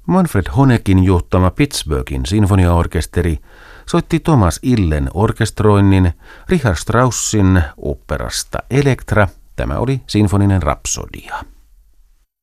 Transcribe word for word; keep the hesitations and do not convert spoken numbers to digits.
Manfred Honekin johtama Pittsburghin sinfoniaorkesteri soitti Thomas Illen orkestroinnin Richard Straussin oopperasta Elektra. Tämä oli sinfoninen rapsodia.